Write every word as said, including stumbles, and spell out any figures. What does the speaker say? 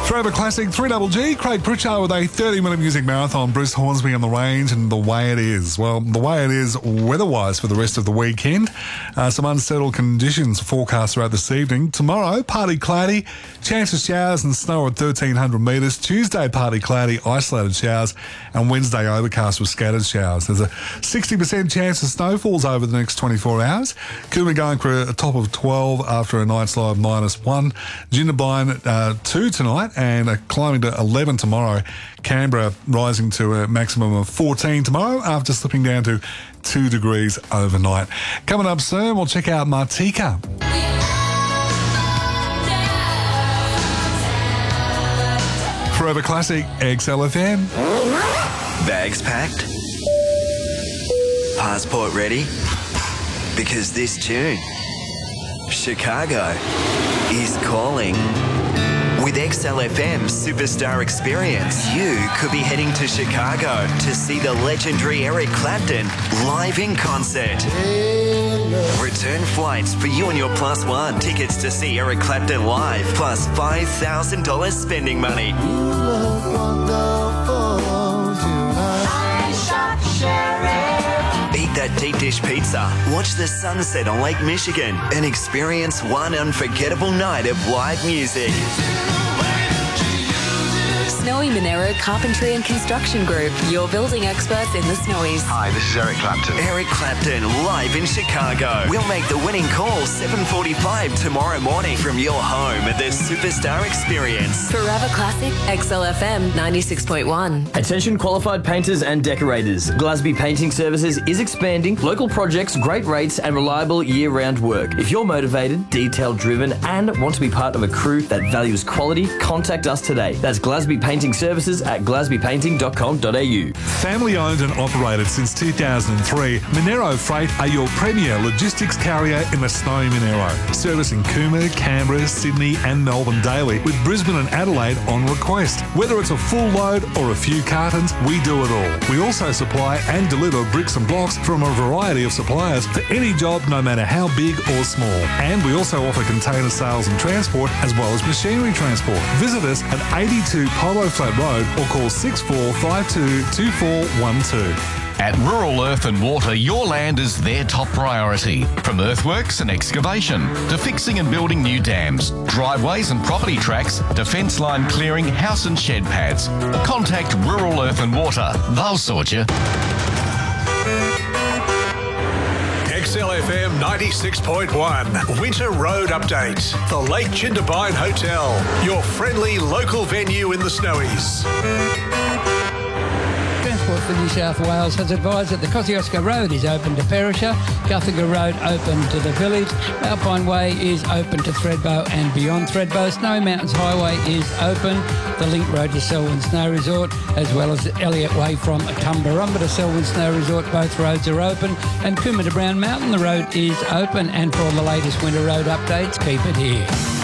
Forever Classic, three Double G, Craig Pritchard with a thirty-minute music marathon, Bruce Hornsby on the range, and the way it is. Well, the way it is weather-wise for the rest of the weekend. Uh, some unsettled conditions forecast throughout this evening. Tomorrow, partly cloudy, chance of showers and snow at thirteen hundred metres. Tuesday, partly cloudy, isolated showers, and Wednesday, overcast with scattered showers. There's a sixty percent chance of snowfalls over the next twenty-four hours. Coomera going for a top of twelve after a night's low of minus one. Jindabyne, uh, two tonight, and uh, climbing to eleven tomorrow. Canberra rising to a maximum of fourteen tomorrow after slipping down to two degrees overnight. Coming up soon, we'll check out Martika. Forever Classic, X L F M. Bags packed? Passport ready? Because this tune, Chicago, is calling. With X L F M Superstar Experience, you could be heading to Chicago to see the legendary Eric Clapton live in concert. Return flights for you and your plus one. Tickets to see Eric Clapton live, plus five thousand dollars spending money. Eat that deep dish pizza, watch the sunset on Lake Michigan, and experience one unforgettable night of live music. Snowy Monero Carpentry and Construction Group, your building experts in the Snowies. Hi, this is Eric Clapton. Eric Clapton live in Chicago. We'll make the winning call seven forty-five tomorrow morning from your home at the Superstar Experience. Forever Classic, X L F M ninety-six point one. Attention qualified painters and decorators. Glasby Painting Services is expanding local projects, great rates and reliable year-round work. If you're motivated, detail-driven and want to be part of a crew that values quality, contact us today. That's Glasby Painting Services at glasby painting dot com dot a u. Family owned and operated since two thousand three, Monero Freight are your premier logistics carrier in the snowy Monero, servicing Coomera, Canberra, Sydney and Melbourne daily, with Brisbane and Adelaide on request. Whether it's a full load or a few cartons, we do it all. We also supply and deliver bricks and blocks from a variety of suppliers for any job, no matter how big or small. And we also offer container sales and transport, as well as machinery transport. Visit us at eighty-two Polo Flat Road or call six four five two, two four one two. At Rural Earth and Water, your land is their top priority. From earthworks and excavation to fixing and building new dams, driveways and property tracks to fence line clearing, house and shed pads. Contact Rural Earth and Water. They'll sort you. X L F M ninety-six point one, Winter Road Update. The Lake Jindabyne Hotel, your friendly local venue in the Snowies. Transport for New South Wales has advised that the Kosciuszko Road is open to Perisher, Guthaga Road open to the village, Alpine Way is open to Thredbo and beyond Thredbo, Snowy Mountains Highway is open, the Link Road to Selwyn Snow Resort, as well as Elliott Way from Tumbarumba to Selwyn Snow Resort, both roads are open, and Coomera to Brown Mountain, the road is open, and for all the latest winter road updates, keep it here.